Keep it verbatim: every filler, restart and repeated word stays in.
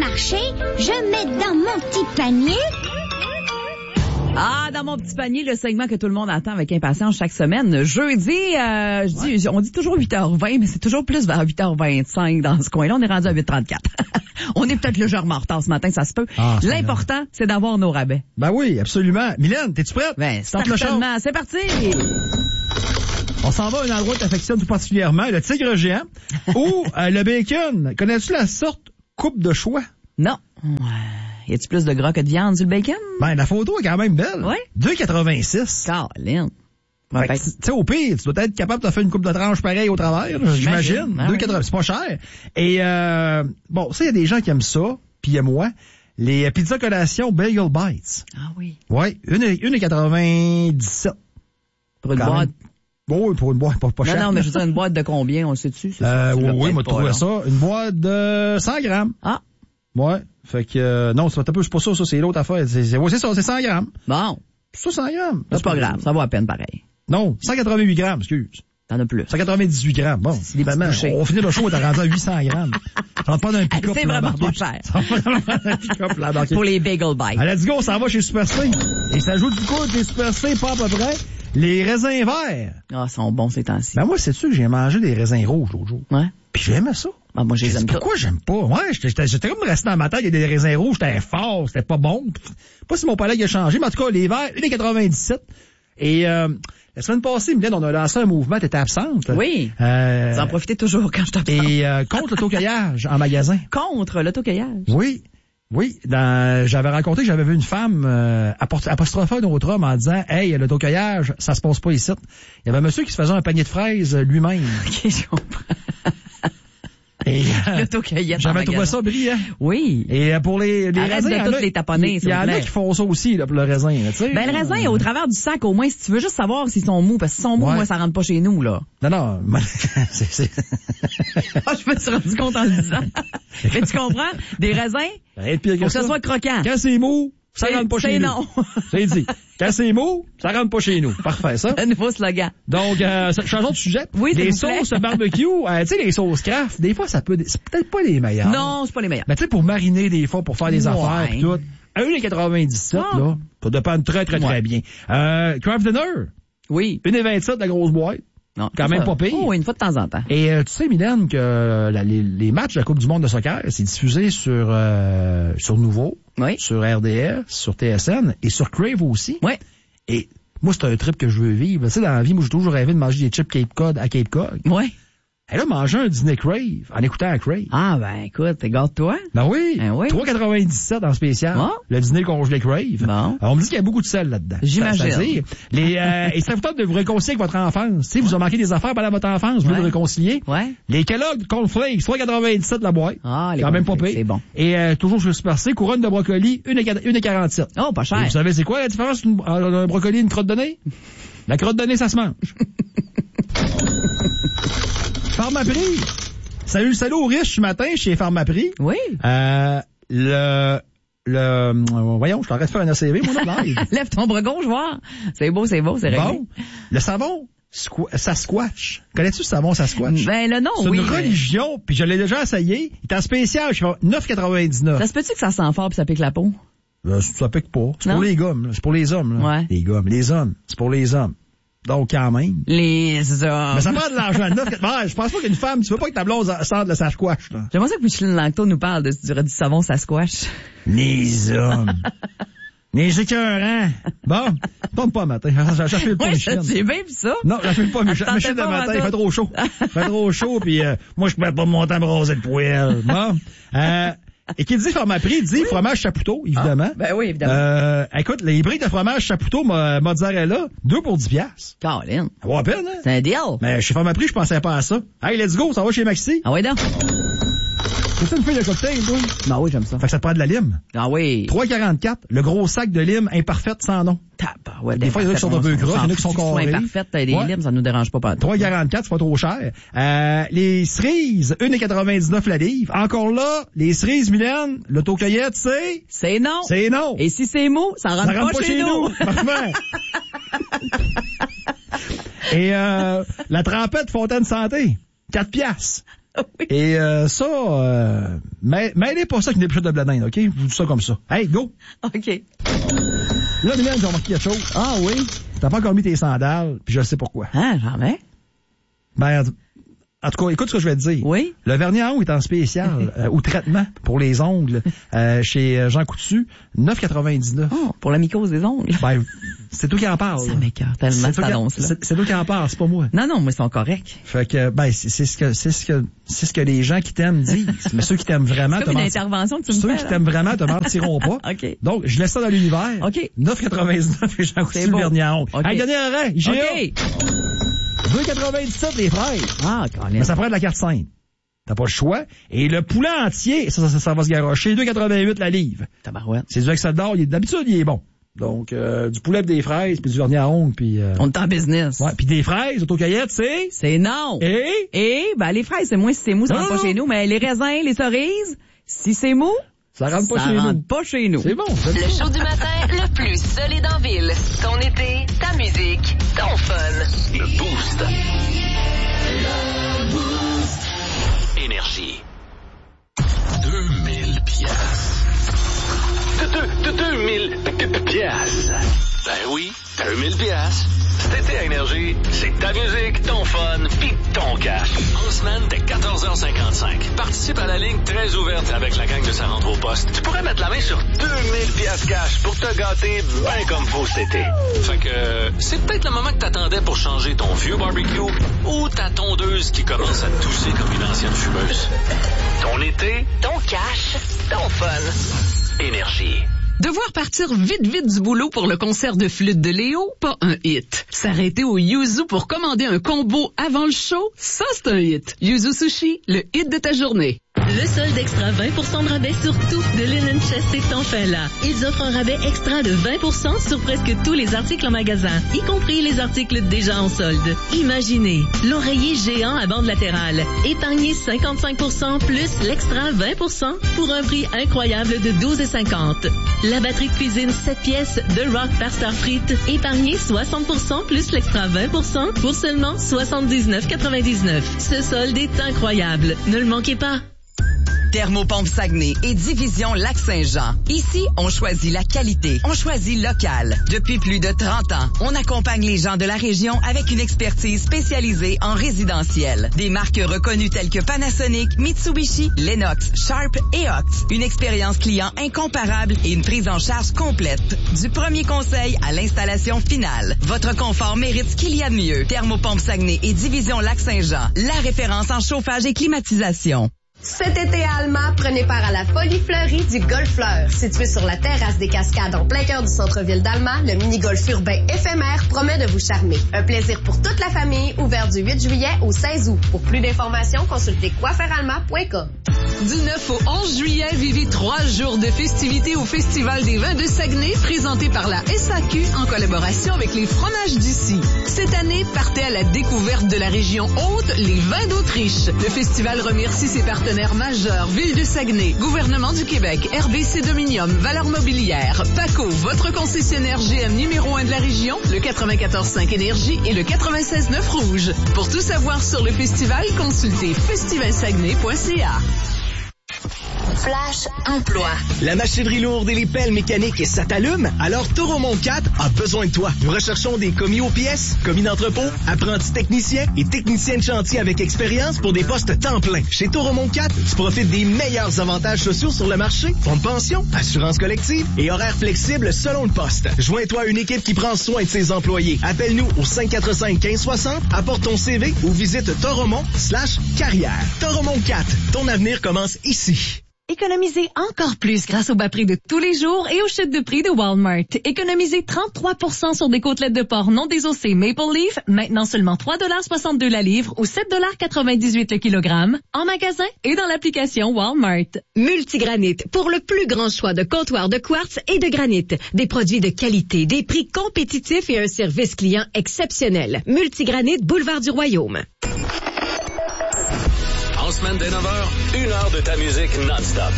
marché, je mets dans mon petit panier. Ah, dans mon petit panier, le segment que tout le monde attend avec impatience chaque semaine. Jeudi, euh, je dis, on dit toujours huit heures vingt, mais c'est toujours plus vers huit heures vingt-cinq dans ce coin-là. On est rendu à huit heures trente-quatre. On est peut-être légèrement en retard ce matin, ça se peut. Ah, c'est L'important, bien. C'est d'avoir nos rabais. Ben oui, absolument. Mylène, t'es-tu prête? Ben, Tente le certainement. C'est parti! On s'en va à un endroit que t'affectionnes tout particulièrement, le tigre géant ou euh, le bacon. Connais-tu la sorte coupe de choix? Non. Ouais. Y a-tu plus de gras que de viande sur le bacon? Ben, la photo est quand même belle. Oui. deux virgule quatre-vingt-six. Caroline. Tu sais, au pire, tu dois être capable de te faire une coupe de tranche pareille au travers, là, j'imagine. Ah, deux oui. quatre-vingts, c'est pas cher. Et, euh, bon, ça, il y a des gens qui aiment ça, puis il y a moi. Les pizzas collations Bagel Bites. Ah oui. Ouais, une, une quatre-vingt-dix-sept. Pour une Quand boîte. Bon, oui, pour une boîte, pas, pas Non, cher. non, mais je veux dire, une boîte de combien, on le sait-tu? C'est Euh, ça, tu oui, l'as oui, peut-être moi, pas, trouvé là. ça. Une boîte de cent grammes. Ah. Ouais. Fait que, euh, non, c'est pas, c'est pas ça, ça, c'est l'autre affaire. C'est, c'est, ouais, c'est ça, c'est cent grammes. Bon. C'est ça, cent grammes. C'est pas grave, ça vaut à peine pareil. Non, cent quatre-vingt-huit grammes, excuse. T'en as plus. cent quatre-vingt-dix-huit grammes. Bon, C'est des petits finalement, bouchées. on finit le show, t'as rendu à huit cents grammes. Ça rentre pas d'un pick-up. C'est là, vraiment embarqué. pas cher. Ça rentre pas dans un pick-up, là, embarqué. Pour les bagel bites. Allez, let's go, on s'en va chez Super C. Et ça joue du coup avec les Super C, pas à peu près. Les raisins verts. Ah, ils sont bons ces temps-ci. Ben moi, sais-tu que j'ai mangé des raisins rouges l'autre jour. Ouais. Puis j'aimais ça. Ah, moi, je les J'ai dit, aime tous. pourquoi j'aime pas? Ouais, j'étais, j'étais, j'étais comme resté dans ma tête, il y a des raisins rouges, c'était fort, c'était pas bon. Pas si mon palais a changé, mais en tout cas, les verts, une quatre-vingt-dix-sept. Et, euh, la semaine passée, Mylène, on a lancé un mouvement, t'étais absente. Oui. Euh, Vous en profitez toujours quand je t'absente. et, euh, contre l'autocueillage en magasin. Contre l'autocueillage. Oui. Oui, dans, j'avais rencontré, j'avais vu une femme euh, apostropher apostropher un autre homme en disant « Hey, l'autocueillage, ça se passe pas ici. » Il y avait un monsieur qui se faisait un panier de fraises lui-même. OK, je comprends. Et, euh, L'autocueillette en j'avais trouvé magasin. ça brillant. Oui. Et euh, pour les, les Arrête raisins, de il y en toutes a- les taponner, il s'il y vous en a plaît. qui font ça aussi là, pour le raisin. Là, tu sais. Ben, le raisin est au travers du sac, au moins, si tu veux juste savoir s'ils sont mous, parce que s'ils sont mous, Ouais. moi, ça rentre pas chez nous, là. Non, non, mais- c'est, c'est... Ah, je me suis rendu compte en le disant. Mais tu comprends? Des raisins, Rien de pire faut que que ça. ça soit croquant. Quand c'est mou, ça C'est- rentre pas c'est chez nous. non. C'est dit. Quand c'est mou, ça rentre pas chez nous. Parfait, ça. Un nouveau slogan. Donc, euh, changeons de sujet. Oui, s'il les vous plaît. sauces barbecue, euh, tu sais, les sauces craft, des fois, ça peut, c'est peut-être pas les meilleures. Non, c'est pas les meilleurs. Mais tu sais, pour mariner des fois, pour faire des Ouais. affaires pis tout. À un virgule quatre-vingt-dix-sept, Ah. là, ça dépend très, très, très Ouais. bien. Euh, Craft Dinner, Oui. une virgule vingt-sept, la grosse boîte. Non. Quand même pas pire. Oh, une fois de temps en temps. Et euh, tu sais, Mylène, que euh, la- les, les matchs de la Coupe du monde de soccer, c'est diffusé sur euh, sur Nouveau, Oui. sur R D S, sur T S N et sur Crave aussi. Oui. Et moi, c'est un trip que je veux vivre. Tu sais, dans la vie, moi, j'ai toujours rêvé de manger des chips Cape Cod à Cape Cod. Oui. Et là, manger un dîner Crave en écoutant à Crave. Ah, ben, écoute, garde-toi. Ben oui, Ben oui. trois quatre-vingt-dix-sept en spécial. Bon. Le dîner congelé Crave. Bon. Alors, on me dit qu'il y a beaucoup de sel là-dedans. J'imagine. C'est-à-dire, les, euh, et ça vous tente de vous réconcilier avec votre enfance. Tu sais, vous avez manqué des affaires pendant votre enfance, vous voulez Ouais. vous réconcilier. Ouais. Les Kellogg Cornflakes, trois quatre-vingt-dix-sept la boîte. Ah, les Quand même pas cornflakes, pire. c'est bon. Et euh, toujours chez Super C, couronne de brocoli, une virgule quarante-sept. Oh, pas Et cher. vous savez c'est quoi la différence entre un brocoli et une crotte de nez? La crotte de nez, ça se mange. Pharmaprix. Salut, salut aux riches ce matin chez Pharmaprix. Oui. Euh, le, le, euh, voyons, je t'arrête de faire un A C V, moi, là, live. Lève ton bras gauche, voir. C'est beau, c'est beau, c'est réglé. Bon. Le savon, squ- Sasquatch. Connais-tu le savon Sasquatch? Ben, le nom, C'est oui. une mais- religion, puis je l'ai déjà essayé. Il est en spécial, je fais neuf quatre-vingt-dix-neuf. Ça se peut-tu que ça sent fort puis ça pique la peau? Euh, ça pique pas. C'est Non? pour les gommes, là. C'est pour les hommes, là. Ouais. Les gommes, les hommes. C'est pour les hommes. Donc, quand même. Les hommes. Mais ça prend de l'argent. neuf quatre-vingt-dix. Ouais, je pense pas qu'une femme, tu veux pas que ta blonde sorte de Sasquatch, là. J'aimerais ça que Micheline Langto nous parle de, du, du savon Sasquatch. Les hommes. Les écœurants. Bon, tombe pas matin. J'appelle pas Ouais, Micheline. j'ai bien vu ça. Non, j'appelle pas Micheline. Attendez Micheline de pas, matin, il attends. fait trop chaud. Il fait trop chaud, puis euh, moi, je peux pas monter à me raser le poil. Bon. Euh, et qui dit Pharmaprix, dit fromage Chapoutot, évidemment. Ben oui, évidemment. Euh, écoute, les briques de fromage Chapoutot mo- mozzarella, deux pour dix piastres. Caroline. Ça vaut la peine, hein? C'est un deal. Mais chez Pharmaprix, je pensais pas à ça. Hey, let's go, ça va chez Maxi. Ah oui, donc. C'est ça une feuille de cocktail, toi? Ah oui, j'aime ça. Fait que ça te prend de la lime. Ah oui. trois quarante-quatre, le gros sac de lime imparfaite sans nom. Tabarouette, ouais, Des fois, il y en a qui sont un peu gras, il y en a qui sont carrés. imparfaites, des Ouais. limes, ça nous dérange pas pas. trois quarante-quatre, c'est pas trop cher. Euh, les cerises, une virgule quatre-vingt-dix-neuf la livre. Encore là, les cerises, Mylène, l'autocueillette, c'est... C'est non. C'est non. Et si c'est mou, ça rentre, Ça rentre pas chez nous. Parfait. Et euh, la trempette Fontaine Santé, quatre piastres. Oui. Et euh, ça, euh, mais mêlez pas ça avec une épluchette de blé d'Inde, OK? Je vous dis ça comme ça. Hey, go! OK. Là, Mylène, j'ai remarqué quelque chose. Ah oui? T'as pas encore mis tes sandales, puis je sais pourquoi. Ah, j'en mets. Ben, en tout cas, écoute ce que je vais te dire. Oui. Le vernis à ongles est en spécial, euh, ou traitement pour les ongles, euh, chez Jean Coutu, neuf quatre-vingt-dix-neuf. Oh, pour la mycose des ongles. Ben, c'est toi qui en parle. Ça m'écoeure tellement, C'est cette toi qui- annonce-là. c'est- c'est toi qui en parle, c'est pas moi. Non, non, mais ils sont corrects. Fait que, ben, c'est c'est ce que, c'est ce que, c'est ce que les gens qui t'aiment disent. Mais ceux qui t'aiment vraiment, C'est te comme une mentir- intervention que tu me ceux fais, qui là. t'aiment vraiment te mentiront pas. OK. Donc, je laisse ça dans l'univers. OK. neuf quatre-vingt-dix-neuf et Jean Coutu, C'est le beau. vernis à ongles. OK. Hey, dernier arrêt, I G A. OK. deux quatre-vingt-dix-sept les fraises. Ah, quand même. Mais ça prend de la carte simple. T'as pas le choix. Et le poulet entier, ça, ça, ça va se garrocher. deux quatre-vingt-huit la livre. Tabarouette. C'est du excès d'or. Il est- D'habitude, il est bon. Donc, euh, du poulet pis des fraises, puis du vernis à ongles, puis... Euh, On est en business. ouais, puis des fraises, autocueillette, c'est... C'est non. Et... Et, ben, les fraises, c'est moins si c'est mou, ça Non, rentre non. pas chez nous, mais les raisins, les cerises, si c'est mou, Ça rentre pas ça chez rentre nous. pas chez nous. C'est bon. ça. Le show du matin le plus solide en ville. Ton été, ta musique, ton fun. Le Boost. Énergie. deux mille piastres. De, de, de deux mille piastres. Ben oui, deux mille piastres. Cet été à Énergie, c'est ta musique, ton fun, pis ton cash. En semaine, dès quatorze heures cinquante-cinq. Participe à la ligne très ouverte avec la gang de Sa rentre au poste. Tu pourrais mettre la main sur deux mille piastres cash pour te gâter bien comme faut cet été. Fait que, euh, c'est peut-être le moment que t'attendais pour changer ton vieux barbecue ou ta tondeuse qui commence à tousser comme une ancienne fumeuse. Ton été, Ton cash, ton fun. Énergie. Devoir partir vite vite du boulot pour le concert de flûte de Léo, pas un hit. S'arrêter au Yuzu pour commander un combo avant le show, ça c'est un hit. Yuzu Sushi, le hit de ta journée. Le solde extra vingt pour cent de rabais sur tout de Linen Chest est enfin là. Ils offrent un rabais extra de vingt pour cent sur presque tous les articles en magasin, y compris les articles déjà en solde. Imaginez, l'oreiller géant à bande latérale. Épargnez cinquante-cinq pour cent plus l'extra vingt pour cent pour un prix incroyable de douze virgule cinquante. La batterie de cuisine sept pièces de Rock par Starfrit. Épargnez soixante pour cent plus l'extra vingt pour cent pour seulement soixante-dix-neuf quatre-vingt-dix-neuf. Ce solde est incroyable. Ne le manquez pas. Thermopompe Saguenay et Division Lac-Saint-Jean. Ici, on choisit la qualité. On choisit local. Depuis plus de trente ans, on accompagne les gens de la région avec une expertise spécialisée en résidentiel. Des marques reconnues telles que Panasonic, Mitsubishi, Lennox, Sharp et Ox. Une expérience client incomparable et une prise en charge complète. Du premier conseil à l'installation finale. Votre confort mérite ce qu'il y a de mieux. Thermopompe Saguenay et Division Lac-Saint-Jean. La référence en chauffage et climatisation. Cet été à Alma, prenez part à la folie fleurie du Golfleur. Situé sur la terrasse des Cascades en plein cœur du centre-ville d'Alma, le mini-golf urbain éphémère promet de vous charmer. Un plaisir pour toute la famille, ouvert du huit juillet au seize août. Pour plus d'informations, consultez coiffeuralma point com. Du neuf au onze juillet, vivez trois jours de festivités au Festival des vins de Saguenay, présenté par la S A Q en collaboration avec les fromages d'ici. Cette année, partez à la découverte de la région haute, les vins d'Autriche. Le festival remercie ses partenaires majeurs, Ville de Saguenay, Gouvernement du Québec, R B C Dominium, Valeurs Mobilières, PACO, votre concessionnaire G M numéro un de la région, le quatre-vingt-quatorze cinq Énergie et le quatre-vingt-seize neuf Rouge. Pour tout savoir sur le festival, consultez festival saguenay point c a. Flash emploi. La machinerie lourde et les pelles mécaniques, ça t'allume? Alors Toromont quatre a besoin de toi. Nous recherchons des commis aux pièces, commis d'entrepôt, apprentis techniciens et techniciens de chantier avec expérience pour des postes temps plein. Chez Toromont quatre, tu profites des meilleurs avantages sociaux sur le marché, fonds de pension, assurance collective et horaires flexibles selon le poste. Joins-toi à une équipe qui prend soin de ses employés. Appelle-nous au cinq quatre cinq, quinze soixante, apporte ton C V ou visite Toromont slash carrière. Toromont quatre, ton avenir commence ici. Économisez encore plus grâce au bas prix de tous les jours et aux chutes de prix de Walmart. Économisez trente-trois pour cent sur des côtelettes de porc non désossées Maple Leaf, maintenant seulement trois dollars soixante-deux la livre ou sept dollars quatre-vingt-dix-huit le kilogramme, en magasin et dans l'application Walmart. Multigranit, pour le plus grand choix de comptoirs de quartz et de granit. Des produits de qualité, des prix compétitifs et un service client exceptionnel. Multigranit, boulevard du Royaume. En semaine dès neuf heures, une heure de ta musique non-stop.